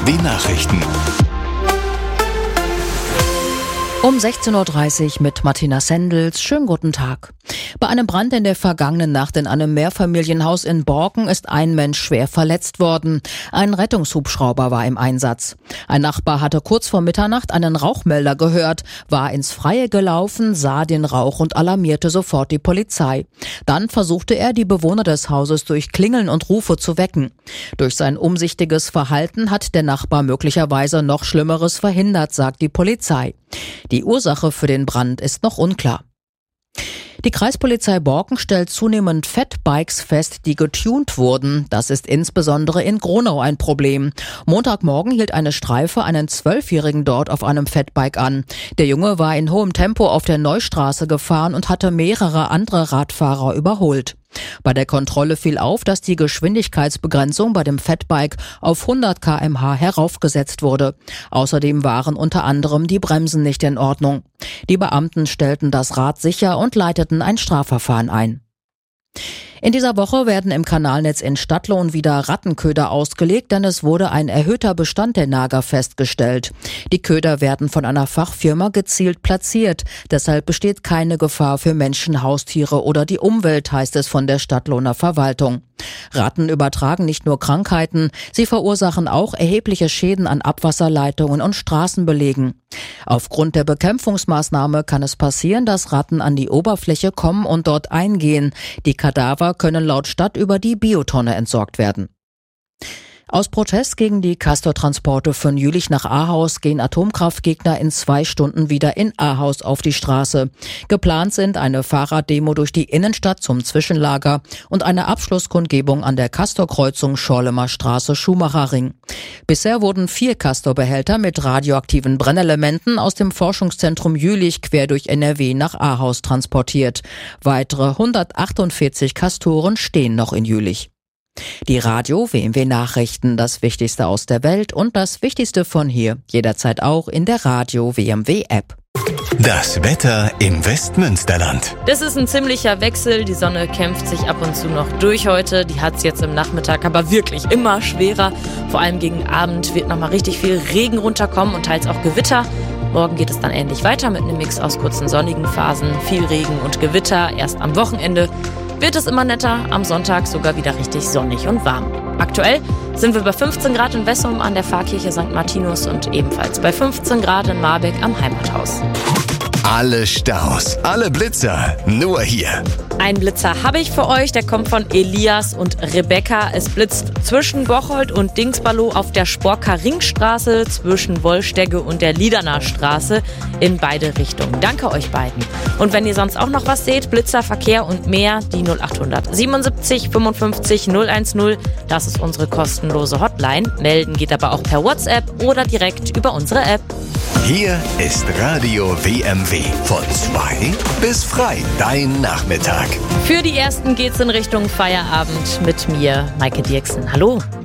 Nachrichten. Um 16.30 Uhr mit Martina Sendels. Schönen guten Tag. Bei einem Brand in der vergangenen Nacht in einem Mehrfamilienhaus in Borken ist ein Mensch schwer verletzt worden. Ein Rettungshubschrauber war im Einsatz. Ein Nachbar hatte kurz vor Mitternacht einen Rauchmelder gehört, war ins Freie gelaufen, sah den Rauch und alarmierte sofort die Polizei. Dann versuchte er, die Bewohner des Hauses durch Klingeln und Rufe zu wecken. Durch sein umsichtiges Verhalten hat der Nachbar möglicherweise noch Schlimmeres verhindert, sagt die Polizei. Die Ursache für den Brand ist noch unklar. Die Kreispolizei Borken stellt zunehmend Fatbikes fest, die getunt wurden. Das ist insbesondere in Gronau ein Problem. Montagmorgen hielt eine Streife einen 12-Jährigen dort auf einem Fatbike an. Der Junge war in hohem Tempo auf der Neustraße gefahren und hatte mehrere andere Radfahrer überholt. Bei der Kontrolle fiel auf, dass die Geschwindigkeitsbegrenzung bei dem Fatbike auf 100 km/h heraufgesetzt wurde. Außerdem waren unter anderem die Bremsen nicht in Ordnung. Die Beamten stellten das Rad sicher und leiteten ein Strafverfahren ein. In dieser Woche werden im Kanalnetz in Stadtlohn wieder Rattenköder ausgelegt, denn es wurde ein erhöhter Bestand der Nager festgestellt. Die Köder werden von einer Fachfirma gezielt platziert. Deshalb besteht keine Gefahr für Menschen, Haustiere oder die Umwelt, heißt es von der Stadtlohner Verwaltung. Ratten übertragen nicht nur Krankheiten, sie verursachen auch erhebliche Schäden an Abwasserleitungen und Straßenbelegen. Aufgrund der Bekämpfungsmaßnahme kann es passieren, dass Ratten an die Oberfläche kommen und dort eingehen. Die Kadaver können laut Stadt über die Biotonne entsorgt werden. Aus Protest gegen die Castor-Transporte von Jülich nach Ahaus gehen Atomkraftgegner in 2 Stunden wieder in Ahaus auf die Straße. Geplant sind eine Fahrraddemo durch die Innenstadt zum Zwischenlager und eine Abschlusskundgebung an der Castor-Kreuzung Schorlemer Straße Schumacherring. Bisher wurden 4 Castor-Behälter mit radioaktiven Brennelementen aus dem Forschungszentrum Jülich quer durch NRW nach Ahaus transportiert. Weitere 148 Castoren stehen noch in Jülich. Die Radio-WMW Nachrichten, das Wichtigste aus der Welt und das Wichtigste von hier, jederzeit auch in der Radio-WMW App. Das Wetter im Westmünsterland. Das ist ein ziemlicher Wechsel. Die Sonne kämpft sich ab und zu noch durch heute. Die hat es jetzt im Nachmittag aber wirklich immer schwerer. Vor allem gegen Abend wird nochmal richtig viel Regen runterkommen und teils auch Gewitter. Morgen geht es dann ähnlich weiter mit einem Mix aus kurzen sonnigen Phasen, viel Regen und Gewitter. Erst am Wochenende wird es immer netter, am Sonntag sogar wieder richtig sonnig und warm. Aktuell sind wir bei 15 Grad in Wessum an der Pfarrkirche St. Martinus und ebenfalls bei 15 Grad in Marbeck am Heimathaus. Alle Staus, alle Blitzer, nur hier. Einen Blitzer habe ich für euch, der kommt von Elias und Rebecca. Es blitzt zwischen Bocholt und Dingsballow auf der Sporker Ringstraße, zwischen Wollstegge und der Liederner Straße in beide Richtungen. Danke euch beiden. Und wenn ihr sonst auch noch was seht, Blitzer, Verkehr und mehr, die 0800 77 55 010, das ist unsere kostenlose Hotline. Melden geht aber auch per WhatsApp oder direkt über unsere App. Hier ist Radio WMW. Von 2 bis frei, dein Nachmittag. Für die Ersten geht's in Richtung Feierabend mit mir, Maike Dirksen. Hallo.